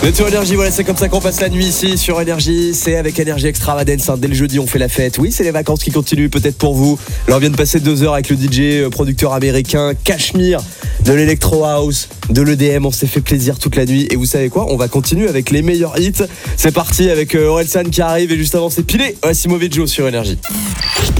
Le tour Énergie, voilà, c'est comme ça qu'on passe la nuit ici sur Énergie. C'est avec Énergie Extravagance, dès le jeudi on fait la fête. Oui, c'est les vacances qui continuent peut-être pour vous. Là on vient de passer 2 heures avec le DJ producteur américain Cashmere, de l'Electro House, de l'EDM. On s'est fait plaisir toute la nuit. Et vous savez quoi, on va continuer avec les meilleurs hits. C'est parti avec Orelsan qui arrive. Et juste avant c'est Pilé, Simovic Joe sur Énergie.